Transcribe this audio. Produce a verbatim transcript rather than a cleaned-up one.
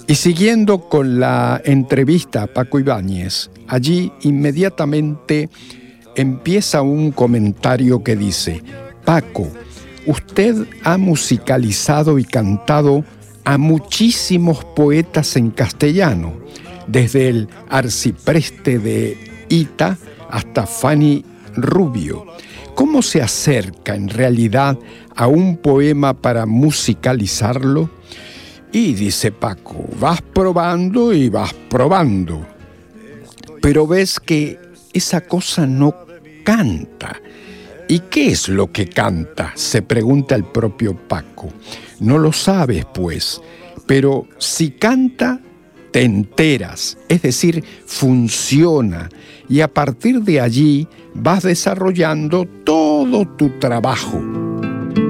Y siguiendo con la entrevista a Paco Ibáñez, allí inmediatamente empieza un comentario que dice: Paco, usted ha musicalizado y cantado a muchísimos poetas en castellano, desde el arcipreste de Ita hasta Fanny Rubio. ¿Cómo se acerca en realidad a un poema para musicalizarlo? Y dice Paco, vas probando y vas probando, pero ves que esa cosa no canta. ¿Y qué es lo que canta?, se pregunta el propio Paco. No lo sabes, pues, pero si canta, te enteras, es decir, funciona, y a partir de allí vas desarrollando todo tu trabajo.